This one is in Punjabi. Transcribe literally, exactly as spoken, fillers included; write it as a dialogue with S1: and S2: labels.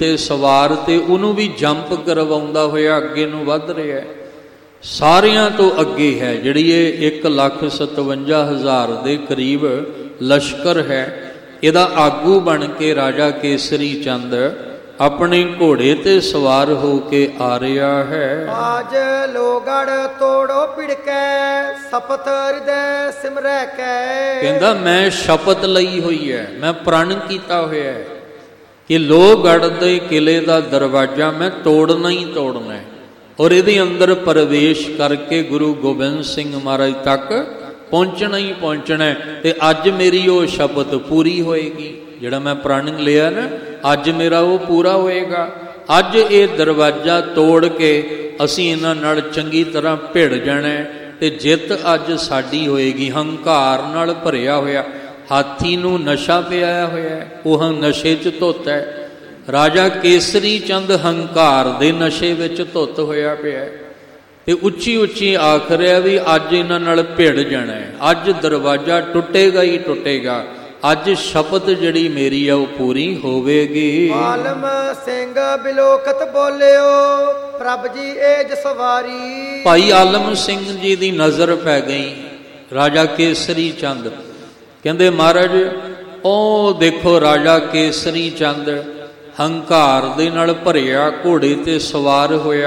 S1: ਤੇ ਸਵਾਰ ਤੇ ਉਹਨੂੰ ਵੀ ਜੰਪ ਕਰਵਾਉਂਦਾ ਹੋਇਆ ਅੱਗੇ ਨੂੰ ਵੱਧ ਰਿਹਾ। ਸਾਰਿਆਂ ਤੋਂ ਅੱਗੇ ਹੈ, ਜਿਹੜੀ ਇਹ ਇੱਕ ਲੱਖ ਸਤਵੰਜਾ ਹਜ਼ਾਰ ਦੇ ਕਰੀਬ ਲਸ਼ਕਰ ਹੈ, ਇਹਦਾ ਆਗੂ ਬਣ ਕੇ ਰਾਜਾ ਕੇਸਰੀ ਚੰਦ ਆਪਣੇ ਘੋੜੇ ਤੇ ਸਵਾਰ ਹੋ ਕੇ ਆ ਰਿਹਾ ਹੈ।
S2: ਆਜ ਲੋਗੜ ਤੋੜੋ ਪਿੜਕੈ ਸਪਤ ਹਿਰਦੈ ਸਿਮਰੈ ਕੈ।
S1: ਕਹਿੰਦਾ ਮੈਂ ਸ਼ਪਥ ਲਈ ਹੋਈ ਹੈ, ਮੈਂ ਪ੍ਰਣ ਕੀਤਾ ਹੋਇਆ ਹੈ ਕਿ ਲੋਹਗੜ੍ਹ ਦੇ ਕਿਲੇ ਦਾ ਦਰਵਾਜ਼ਾ ਮੈਂ ਤੋੜਨਾ ਹੀ ਤੋੜਨਾ ਹੈ ਔਰ ਇਹਦੇ ਅੰਦਰ ਪ੍ਰਵੇਸ਼ ਕਰਕੇ ਗੁਰੂ ਗੋਬਿੰਦ ਸਿੰਘ ਮਹਾਰਾਜ ਤੱਕ ਪਹੁੰਚਣਾ ਹੀ ਪਹੁੰਚਣਾ ਹੈ। ਤੇ ਅੱਜ ਮੇਰੀ ਉਹ ਸ਼ਪਥ ਪੂਰੀ ਹੋਏਗੀ, ਜਿਹੜਾ ਮੈਂ ਪ੍ਰਣ ਲਿਆ ਨਾ, ਅੱਜ ਮੇਰਾ ਉਹ ਪੂਰਾ ਹੋਏਗਾ। ਅੱਜ ਇਹ ਦਰਵਾਜ਼ਾ ਤੋੜ ਕੇ ਅਸੀਂ ਇਹਨਾਂ ਨਾਲ ਚੰਗੀ ਤਰ੍ਹਾਂ ਭਿੜ ਜਾਣਾ ਤੇ ਜਿੱਤ ਅੱਜ ਸਾਡੀ ਹੋਏਗੀ। ਹੰਕਾਰ ਨਾਲ ਭਰਿਆ ਹੋਇਆ ਹਾਥੀ ਨੂੰ ਨਸ਼ਾ ਪਿਆਇਆ ਹੋਇਆ, ਉਹ ਨਸ਼ੇ 'ਚ ਧੁੱਤ ਹੈ। ਰਾਜਾ ਕੇਸਰੀ ਚੰਦ ਹੰਕਾਰ ਦੇ ਨਸ਼ੇ ਵਿੱਚ ਧੁੱਤ ਹੋਇਆ ਪਿਆ ਤੇ ਉੱਚੀ ਉੱਚੀ ਆਖ ਰਿਹਾ ਵੀ ਅੱਜ ਇਹਨਾਂ ਨਾਲ ਭਿੜ ਜਾਣਾ ਹੈ, ਅੱਜ ਦਰਵਾਜ਼ਾ ਟੁੱਟੇਗਾ ਹੀ ਟੁੱਟੇਗਾ, ਅੱਜ ਸ਼ਪਥ ਜਿਹੜੀ ਮੇਰੀ ਆ ਉਹ ਪੂਰੀ ਹੋਵੇਗੀ।
S2: ਆਲਮ ਸਿੰਘ ਬਿਲੋਕਤ ਬੋਲਿਓ ਪ੍ਰਭ ਜੀ ਏਜ ਸਵਾਰੀ।
S1: ਭਾਈ ਆਲਮ ਸਿੰਘ ਜੀ ਦੀ ਨਜ਼ਰ ਪੈ ਗਈ ਰਾਜਾ ਕੇਸਰੀ ਚੰਦ। ਕਹਿੰਦੇ ਮਹਾਰਾਜ ਉਹ ਦੇਖੋ ਰਾਜਾ ਕੇਸਰੀ ਚੰਦ ਹੰਕਾਰ ਦੇ ਨਾਲ ਭਰਿਆ ਘੋੜੇ ਤੇ ਸਵਾਰ ਹੋਇਆ